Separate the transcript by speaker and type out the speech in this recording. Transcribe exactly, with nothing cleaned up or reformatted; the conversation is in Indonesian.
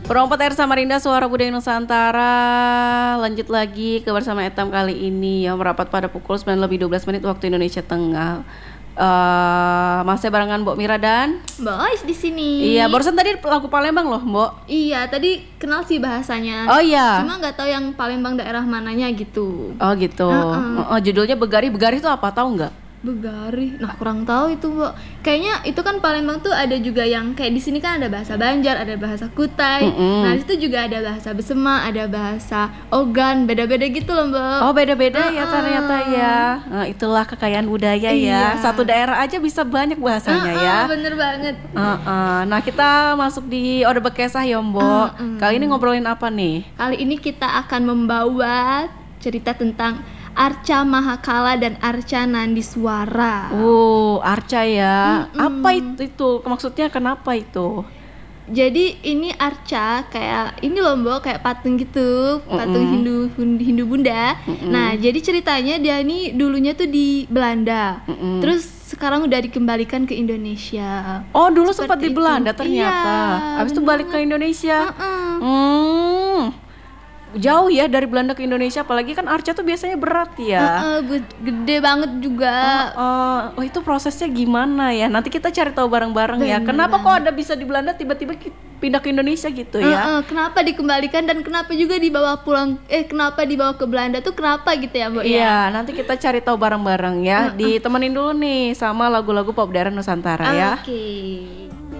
Speaker 1: Perompat Air Samarinda, Suara Budaya Nusantara. Lanjut lagi ke Bersama Etam kali ini ya, merapat pada pukul sembilan lebih dua belas menit waktu Indonesia Tengah. Uh, masih barengan Mbok Mira dan
Speaker 2: Mbak Ois di sini.
Speaker 1: Iya, barusan tadi lagu Palembang loh, Mbok.
Speaker 2: Iya, tadi kenal sih bahasanya.
Speaker 1: Oh iya.
Speaker 2: Cuma nggak tahu yang Palembang daerah mananya gitu.
Speaker 1: Oh gitu. Uh-uh. Uh, judulnya Begari. Begari itu apa, tahu nggak?
Speaker 2: Begari, nah kurang tahu itu Mbak. Kayaknya itu kan Palembang tuh ada juga yang kayak di sini kan ada bahasa Banjar, ada bahasa Kutai. Mm-mm. Nah itu juga ada bahasa Besema, ada bahasa Ogan, beda-beda gitu loh Mbak.
Speaker 1: Oh beda-beda uh-uh. ya ternyata ya. Nah, itulah kekayaan budaya
Speaker 2: iya.
Speaker 1: ya. Satu daerah aja bisa banyak bahasanya uh-uh, ya.
Speaker 2: Bener banget.
Speaker 1: Uh-uh. Nah kita masuk di Ode Bekesah ya Mbok. Uh-uh. Kali ini ngobrolin apa nih?
Speaker 2: Kali ini kita akan membawa cerita tentang Arca Mahakala dan Arca Nandiswara.
Speaker 1: Oh, Arca ya. Mm-mm. Apa itu, itu? Maksudnya kenapa itu?
Speaker 2: Jadi ini Arca kayak ini loh Mbak, kayak patung gitu, patung Mm-mm. Hindu Hindu Bunda. Mm-mm. Nah, jadi ceritanya dia ini dulunya tuh di Belanda. Mm-mm. Terus sekarang udah dikembalikan ke Indonesia.
Speaker 1: Oh, dulu sempat di Belanda ternyata.
Speaker 2: Iya,
Speaker 1: habis itu balik ke Indonesia.
Speaker 2: Uh-uh.
Speaker 1: Hmm. Jauh ya dari Belanda ke Indonesia, apalagi kan Arca tuh biasanya berat ya.
Speaker 2: Uh, uh, gede banget juga.
Speaker 1: Uh, uh, oh itu prosesnya gimana ya? Nanti kita cari tahu bareng-bareng ya. Kenapa kok ada bisa di Belanda tiba-tiba pindah ke Indonesia gitu ya?
Speaker 2: Uh, uh, kenapa dikembalikan dan kenapa juga dibawa pulang? Eh kenapa dibawa ke Belanda tuh kenapa gitu ya Mbak?
Speaker 1: Iya, ya? Nanti kita cari tahu bareng-bareng ya. Uh, uh. Ditemenin dulu nih sama lagu-lagu pop daerah Nusantara uh, ya.
Speaker 2: Oke. Okay.